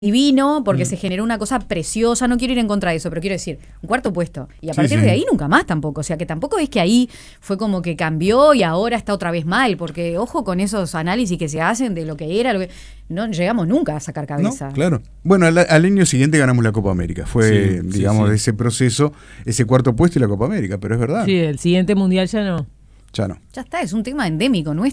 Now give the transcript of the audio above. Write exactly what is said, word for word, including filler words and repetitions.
divino, porque Mm. se generó una cosa preciosa, no quiero ir en contra de eso, pero quiero decir, un cuarto puesto. Y a Sí, partir sí. de ahí nunca más tampoco, o sea que tampoco es que ahí fue como que cambió y ahora está otra vez mal, porque ojo con esos análisis que se hacen de lo que era, lo que no llegamos nunca a sacar cabeza. No, claro. Bueno, al, al año siguiente ganamos la Copa América. Fue, Sí, sí, digamos, sí. de ese proceso, ese cuarto puesto y la Copa América, pero es verdad. Sí, el siguiente mundial ya no. Ya no. Ya está, es un tema endémico nuestro.